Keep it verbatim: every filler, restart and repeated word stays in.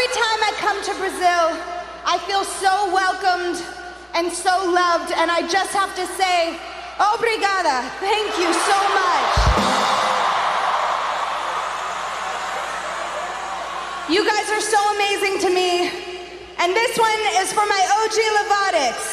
every time I come to Brazil, I feel so welcomed and so loved, and I just have to say, obrigada, thank you so much. You guys are so amazing to me, and this one is for my O G Levadics.